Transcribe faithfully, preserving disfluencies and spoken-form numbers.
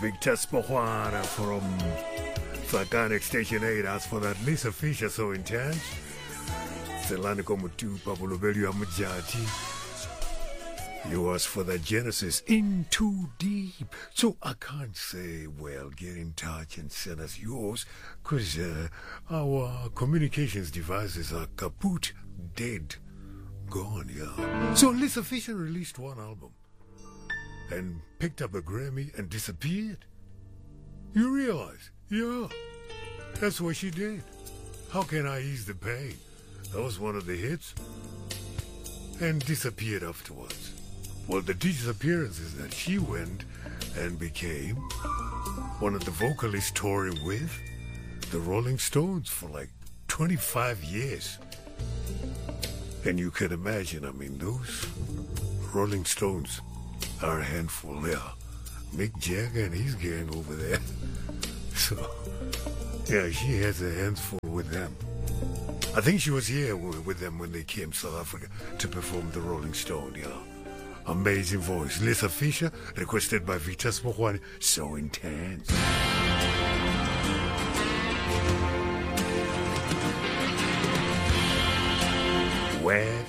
Victor Spohwana from Tsakane Station eight asked for that Lisa Fisher So Intense. Selani Komutupa Bulubelu Amujati. You asked for that Genesis In Too Deep. So I can't say, well, get in touch and send us yours, because uh, our communications devices are kaput, dead, gone, yeah. So Lisa Fisher released one album and picked up a Grammy and disappeared. You realize? Yeah, that's what she did. How Can I Ease the Pain? That was one of the hits. And disappeared afterwards. Well, the disappearance is that she went and became one of the vocalists touring with the Rolling Stones for like twenty-five years. And you can imagine, I mean, those Rolling Stones are a handful there. Mick Jagger and his gang over there. So, yeah, she has a handful with them. I think she was here with them when they came to South Africa to perform the Rolling Stone, yeah. Amazing voice. Lisa Fisher, requested by Victor Spohwana, So Intense. Where